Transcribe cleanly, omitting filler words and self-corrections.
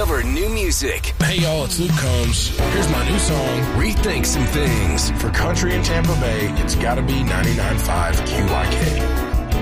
discover new music. Hey y'all, it's Luke Combs. Here's my new song, Rethink some things. For country in Tampa Bay, it's gotta be 99.5 QYK.